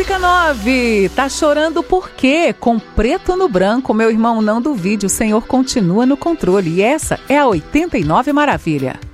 Música 9. Tá chorando por quê? Com preto no branco, meu irmão, não duvide, o Senhor continua no controle. E essa é a 89 Maravilha.